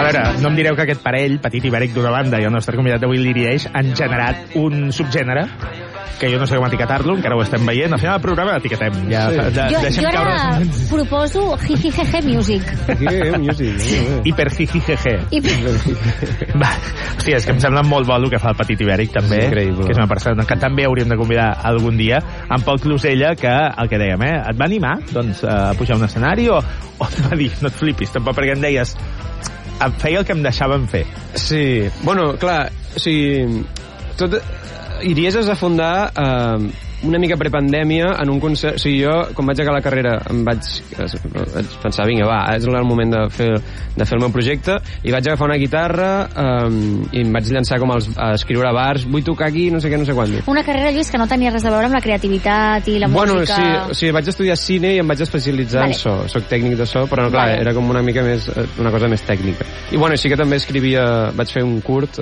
veure, no em direu que aquest parell, Petit Ibèric d'una banda i el nostre convidat d'avui, l'Irieix, han generat un subgènere que jo no sé com etiquetar-lo, encara ho estem veient. Al final del programa l'etiquetem. Ja, jo ara proposo Jijijeje Music. Jijijeje Music. Hiperjijijeje. Va, hòstia, és que em sembla molt bo el que fa el Petit Ibèric, també, que és una persona que també hauríem de convidar algun dia, en Pol Closella, que, el que dèiem, et va animar doncs, a pujar a un escenari o et va dir, no et flipis, tampoc, perquè em deies, feia el que em deixaven fer. Sí, bueno, clar, o sigui, tot... Iries es va fundar una mica prepandèmia en un concert... O sigui, jo, quan vaig acabar la carrera, vaig pensar, vinga, va, és el moment de fer el meu projecte, i vaig agafar una guitarra i em vaig llançar com a escriure bars, vull tocar aquí, no sé què, no sé quant. Una carrera, Lluís, que no tenia res a veure amb la creativitat i la música... Bueno, sí, o sigui, vaig estudiar cine i em vaig especialitzar en so. Soc tècnic de so, però no, clar, era com una mica més... una cosa més tècnica. I bueno, sí que també escrivia... Vaig fer un curt...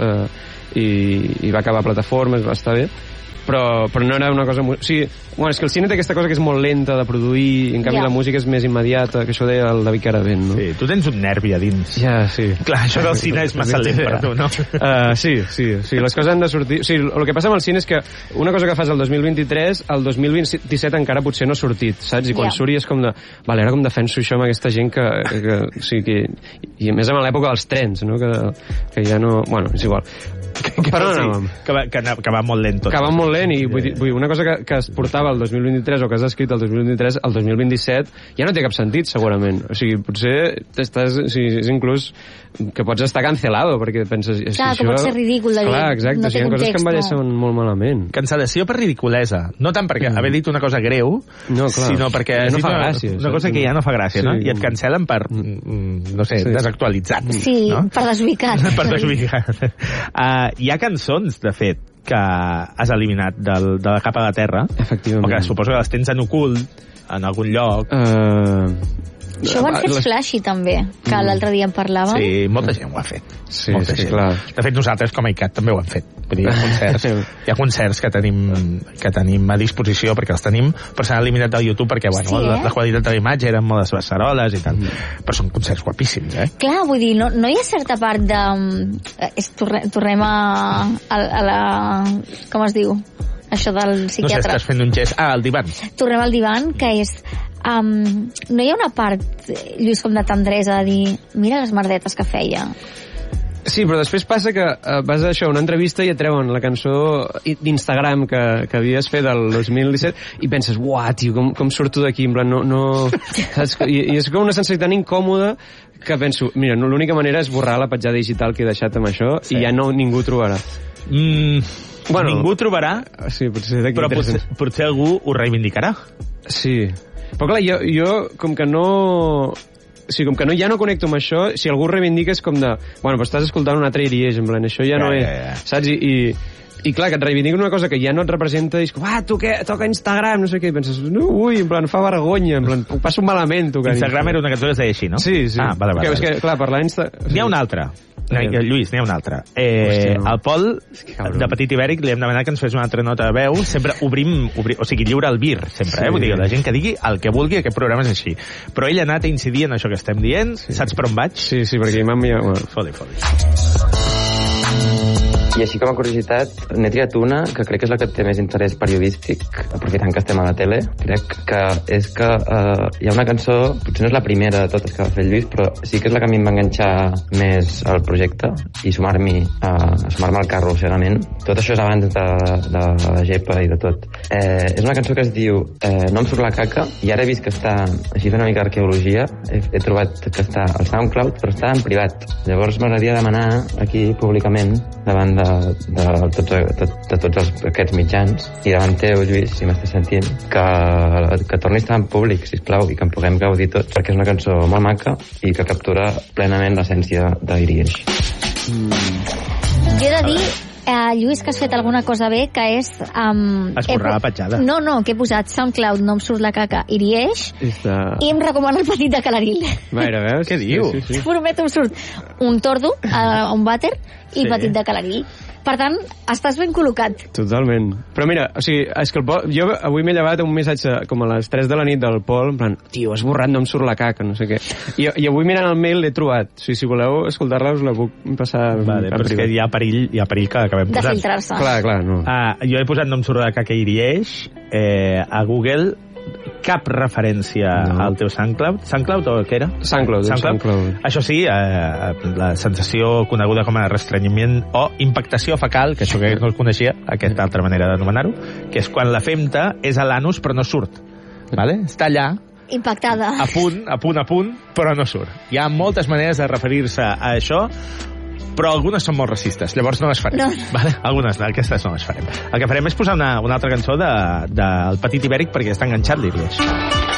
i va acabar a plataformes, va estar bé, però no era una cosa... O sigui, bueno, és que el cine té aquesta cosa que és molt lenta de produir, i en canvi la música és més immediata, que això deia el David Caravent, no? Sí, tu tens un nervi a dins. Ja, sí. Clar, això del cine és massa lent per tu, no? Sí, les coses han de sortir... O sigui, el que passa amb el cine és que una cosa que fas el 2023, el 2027 encara potser no ha sortit, saps? I quan suri és com de... Vale, ara com defenso això amb aquesta gent que o sigui, i a més amb l'època dels trens, no? Que ja no... Bueno, és igual. Per on anàvem? Que va molt lent tot. Que va molt lent i vull dir, una cosa que es portava el 2023 o que has escrit el 2023, el 2027 ja no té cap sentit, segurament. O sigui, potser estàs... O sigui, és inclús que pots estar cancelado, perquè penses... Clar, que pot ser ridícul de dir. Clar, exacte, no té context, coses que envelleixen molt malament. Cancel·lació per ridiculesa. No tant perquè haver dit una cosa greu, sinó perquè no fa gràcia. Una cosa que ja no fa gràcia, no? I et cancel·len per, no sé, desactualitzat. Sí, per desubicat. Per desubicat. Hi ha cançons, de fet, que has eliminat de la capa de la terra, efectivament, o que suposo que les tens en ocult en algun lloc. Això ho han fet Flashy, també, que l'altre dia en parlàvem. Sí, molta gent ho ha fet. Sí, clar. De fet, nosaltres, com a ICAT, també ho hem fet. Vull dir, hi ha concerts que tenim a disposició, perquè els tenim, però s'han eliminat del YouTube perquè, bueno, la qualitat de l'imatge eren molt beceroles i tal. Però són concerts guapíssims, eh? Clar, vull dir, no hi ha certa part de... Tornem a la... Com es diu? Això del psiquiatre. No sé, estàs fent un gest. El divan. Tornem al divan, que és... no hi ha una part, Lluís, com de tendresa, de dir, mira les merdetes que feia. Sí, però després passa que vas a això, una entrevista i et treuen la cançó d'Instagram que havies fet del 2017 i penses, uah, tio, com surto d'aquí? En plan, no... Saps? I és com una sensació tan incòmoda que penso, mira, l'única manera és borrar la petjada digital que he deixat amb això i ja ningú ho trobarà. Bueno, ningú ho trobarà, sí, però potser algú ho reivindicarà. Sí, però clar, jo com que no... O sigui, com que ja no connecto amb això, si algú reivindica és com de... Bueno, però estàs escoltant un altre Irieix, en plan, això ja no és... Saps? I clar, que et reivindiquen una cosa que ja no et representa i és com, tu què? Toca Instagram, no sé què, i penses, no, ui, en plan, fa vergonya, en plan, passo malament, tocant. Instagram era una cançó que es deia així, no? Sí. Vale. És que, clar, parlar Instagram... N'hi ha una altra. Lluís, n'hi ha una altra. Al Pol, de Petit Ibèric, li hem demanat que ens fes una altra nota de veu. Sempre obrim, o sigui, lliure el vir, sempre, Vull dir, la gent que digui el que vulgui, aquest programa és així. Però ell ha anat a incidir en això que estem dient. Saps per on vaig? Sí, perquè m'ha enviat... Foli. I així com a curiositat, n'he triat una que crec que és la que té més interès periodístic, aprofitant que estem a la tele. Crec que és que hi ha una cançó, potser no és la primera de totes que va fer el Lluís, però sí que és la que a mi em va enganxar més al projecte i sumar-me al carro, sincerament. Tot això és abans de la gepa i de tot. És una cançó que es diu No em surt la caca, i ara he vist que està, així fent una mica d'arqueologia, he trobat que està al SoundCloud, però està en privat. Llavors m'agradaria demanar aquí públicament, davant de tots aquests mitjans i davant teu, Lluís, si m'estàs sentint, que torni a estar en públic, sisplau, i que en puguem gaudir tots, perquè és una cançó molt maca i que captura plenament l'essència d'Irieix. Jo he de dir, Lluís, que has fet alguna cosa bé, que és... esborrar la petjada. No, que he posat SoundCloud, No em surt la caca, Irieix, i em recomano el Petit de Calaril. Vaja, veus? Què diu? Sí. Prometo, em surt un tordo, un vàter, i Petit de Calaril. Per tant, estàs ben col·locat. Totalment. Però mira, o sigui, és que jo avui m'he llevat un missatge com a les 3 de la nit del Pol, en plan, tio, has borrat, no em surt la caca, no sé què. I avui mirant el mail l'he trobat. O sigui, si voleu escoltar-la us la puc passar vale, però és que hi ha perill que acabem posant. De filtrar-se. Clar, no. Jo he posat no em surt la caca Irieix a Google, cap referència al teu SoundCloud. SoundCloud o què era? SoundCloud. Això sí, la sensació coneguda com a restrenyiment o impactació fecal, que això que no el coneixia, aquesta altra manera d'anomenar-ho, que és quan la femta és a l'anus però no surt. Vale? Està allà, impactada. a punt, però no surt. Hi ha moltes maneres de referir-se a això, però algunes són molt racistes, llavors no les farem. No. Vale? Algunes d'aquestes no les farem. El que farem és posar una altra cançó del Petit Ibèric perquè està enganxat l'Irieix.